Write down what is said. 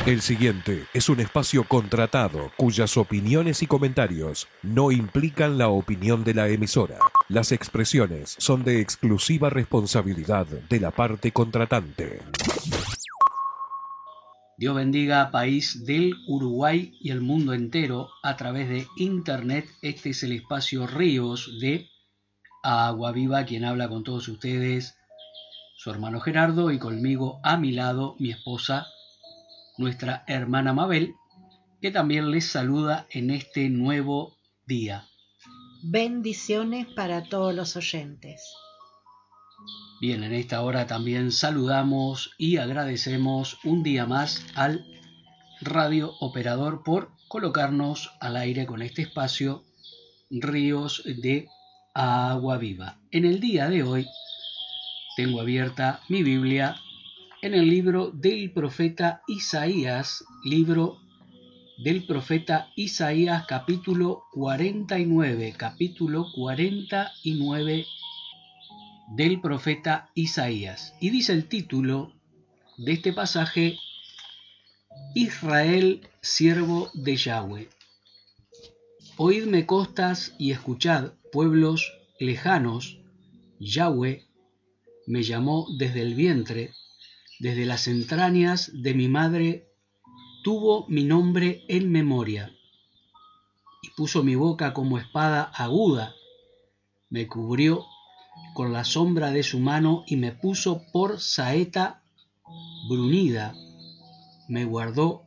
El siguiente es un espacio contratado cuyas opiniones y comentarios no implican la opinión de la emisora. Las expresiones son de exclusiva responsabilidad de la parte contratante. Dios bendiga país del Uruguay y el mundo entero a través de internet. Este es el espacio Ríos de Agua Viva, quien habla con todos ustedes, su hermano Gerardo, y conmigo a mi lado mi esposa, nuestra hermana Mabel, que también les saluda en este nuevo día. Bendiciones para todos los oyentes. Bien, en esta hora también saludamos y agradecemos un día más al radio operador por colocarnos al aire con este espacio Ríos de Agua Viva. En el día de hoy tengo abierta mi Biblia en el libro del profeta Isaías, capítulo 49, del profeta Isaías. Y dice el título de este pasaje: Israel, siervo de Yahweh. Oídme costas y escuchad, pueblos lejanos. Yahweh me llamó desde el vientre, desde las entrañas de mi madre tuvo mi nombre en memoria, y puso mi boca como espada aguda, me cubrió con la sombra de su mano y me puso por saeta brunida, me guardó